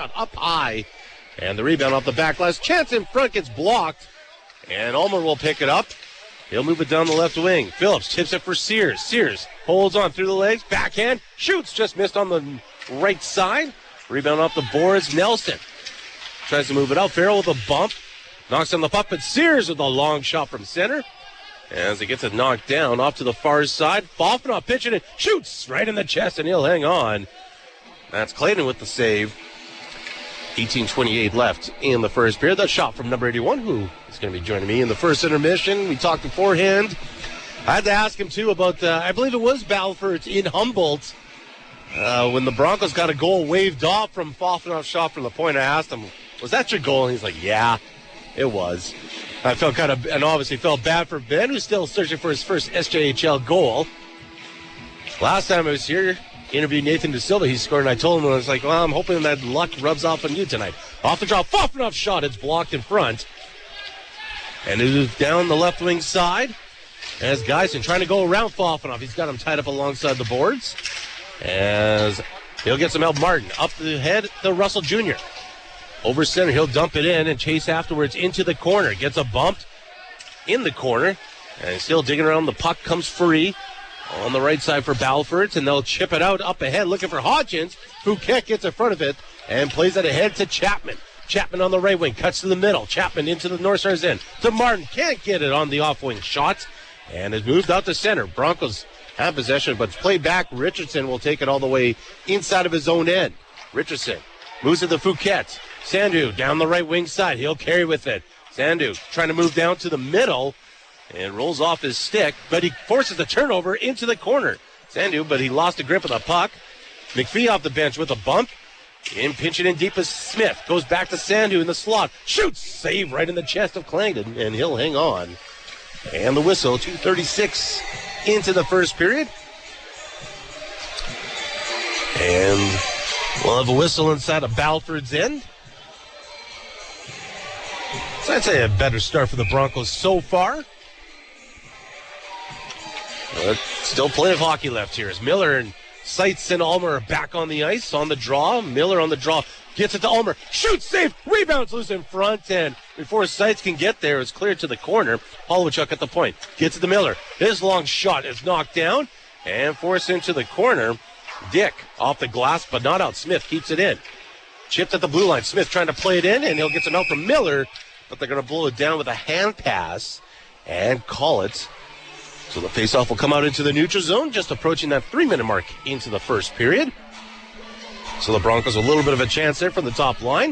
shot up high. And the rebound off the back glass. Chance in front gets blocked. And Ulmer will pick it up. He'll move it down the left wing. Phillips tips it for Sears. Sears holds on through the legs. Backhand. Shoots. Just missed on the right side. Rebound off the boards. Nelson tries to move it out. Farrell with a bump. Knocks on the puck, but Sears with a long shot from center. As he gets it knocked down off to the far side. Fofanoff pitching it. Shoots right in the chest, and he'll hang on. That's Clayton with the save. 18:28 left in the first period. That shot from number 81, who is going to be joining me in the first intermission. We talked beforehand. I had to ask him, too, about, I believe it was Balfour in Humboldt. When the Broncos got a goal waved off from Fofanoff's shot from the point, I asked him, was that your goal? And he's like, yeah, it was. I felt and obviously felt bad for Ben, who's still searching for his first SJHL goal. Last time I was here, interviewed Nathan De Silva. He scored, and I told him, I was like, well, I'm hoping that luck rubs off on you tonight. Off the draw, Fofanoff shot. It's blocked in front. And it is down the left wing side. As Geisen trying to go around Fofanoff. He's got him tied up alongside the boards. As he'll get some help. Martin up the head to Russell Jr. Over center, he'll dump it in and chase afterwards into the corner. Gets a bump in the corner. And he's still digging around. The puck comes free on the right side for Balfour. And they'll chip it out up ahead looking for Hodgins. Fouquet gets in front of it and plays it ahead to Chapman. Chapman on the right wing, cuts to the middle. Chapman into the North Stars end. To Martin, can't get it on the off-wing shot. And is moved out to center. Broncos have possession, but it's played back. Richardson will take it all the way inside of his own end. Richardson moves it to Fouquet. Sandu down the right wing side. He'll carry with it. Sandu trying to move down to the middle and rolls off his stick, but he forces the turnover into the corner. Sandu, but he lost a grip of the puck. McPhee off the bench with a bump. In pinching in deep is Smith. Goes back to Sandu in the slot. Shoots. Save right in the chest of Clangton, and he'll hang on. And the whistle, 2:36 into the first period. And we'll have a whistle inside of Balfour's end. So I'd say a better start for the Broncos so far. But still plenty of hockey left here as Miller and Seitz and Ulmer are back on the ice on the draw. Miller on the draw gets it to Ulmer. Shoots, save, rebounds loose in front. And before Seitz can get there, it's cleared to the corner. Holowchuk at the point. Gets it to Miller. His long shot is knocked down and forced into the corner. Dick off the glass, but not out. Smith keeps it in. Chipped at the blue line. Smith trying to play it in, and he'll get some help from Miller. But they're going to blow it down with a hand pass and call it. So the faceoff will come out into the neutral zone, just approaching that 3-minute mark into the first period. So the Broncos a little bit of a chance there from the top line.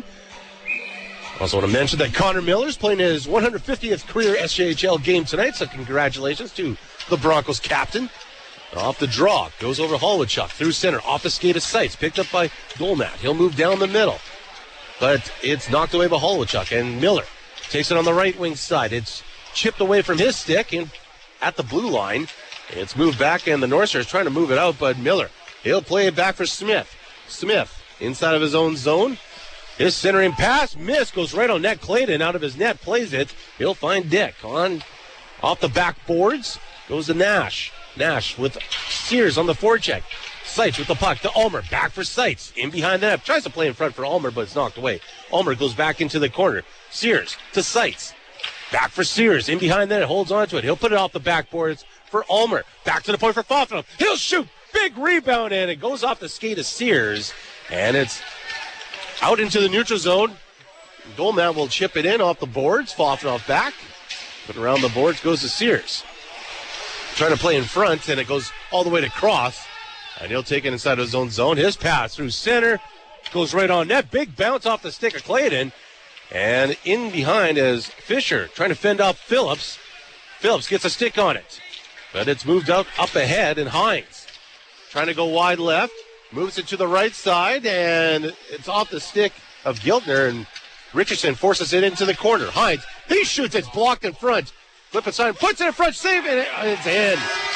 Also want to mention that Connor Miller's playing his 150th career SJHL game tonight, so congratulations to the Broncos captain. Off the draw, goes over Holowchuk, through center, off the skate of Seitz, picked up by Dolmat. He'll move down the middle, but it's knocked away by Holowchuk, and Miller takes it on the right wing side. It's chipped away from his stick and at the blue line. It's moved back, and the North Stars trying to move it out, but Miller, he'll play it back for Smith. Smith, inside of his own zone. His centering pass, miss, goes right on net. Clayton out of his net, plays it. He'll find Dick on off the backboards. Goes to Nash. Nash with Sears on the forecheck. Seitz with the puck to Ulmer. Back for Seitz. In behind the net. Tries to play in front for Ulmer, but it's knocked away. Ulmer goes back into the corner. Sears to Seitz. Back for Sears. In behind the net. Holds on to it. He'll put it off the backboards for Ulmer. Back to the point for Fofanoff. He'll shoot. Big rebound, and it goes off the skate of Sears. And it's out into the neutral zone. Dolman will chip it in off the boards. Fofanoff back. But around the boards goes to Sears. Trying to play in front, and it goes all the way to Cross. And he'll take it inside his own zone. His pass through center. Goes right on net. Big bounce off the stick of Clayton. And in behind is Fisher trying to fend off Phillips. Phillips gets a stick on it. But it's moved up ahead, and Hines trying to go wide left. Moves it to the right side, and it's off the stick of Giltner, and Richardson forces it into the corner. Hines, he shoots, it's blocked in front. Flip it side, puts it in front, save, and it's in.